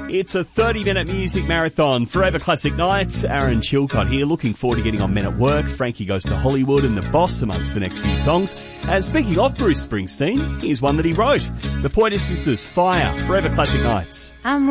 It's a 30-minute music marathon. Forever Classic Nights. Aaron Chilcott here, looking forward to getting on Men at Work. Frankie Goes to Hollywood and The Boss amongst the next few songs. And speaking of Bruce Springsteen, here's one that he wrote. The Pointer Sisters, Fire. Forever Classic Nights.